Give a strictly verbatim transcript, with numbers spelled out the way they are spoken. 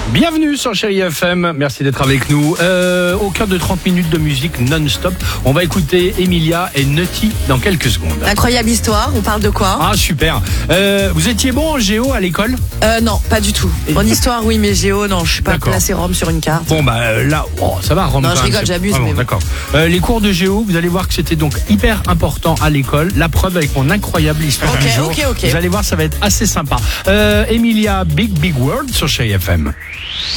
Bienvenue sur Chérie F M, merci d'être avec nous. Euh, au cœur de trente minutes de musique non-stop, on va écouter Emilia et Nutty dans quelques secondes. Incroyable histoire, on parle de quoi? Ah super. Euh, vous étiez bon en géo à l'école? Euh non, pas du tout. En histoire oui, mais géo non, je suis pas D'accord. classé Rome sur une carte. Bon bah euh, là, oh, ça va Rome. Non, quand je même, rigole, c'est- j'abuse, Ah bon, mais bon. d'accord. Euh, les cours de géo, vous allez voir que c'était donc hyper important à l'école. La preuve avec mon incroyable histoire Ok, du jour. ok, ok. Vous allez voir, ça va être assez sympa. Euh, Emilia, Big Big World sur Chérie F M.